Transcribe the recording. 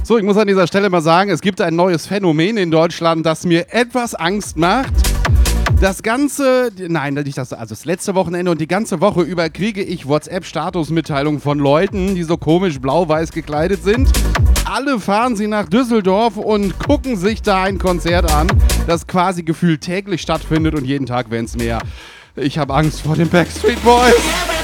So, ich muss an dieser Stelle mal sagen, es gibt ein neues Phänomen in Deutschland, das mir etwas Angst macht. Das letzte Wochenende und die ganze Woche über kriege ich WhatsApp-Statusmitteilungen von Leuten, die so komisch blau-weiß gekleidet sind. Alle fahren sie nach Düsseldorf und gucken sich da ein Konzert an, das quasi gefühlt täglich stattfindet und jeden Tag werden es mehr. Ich habe Angst vor den Backstreet Boys.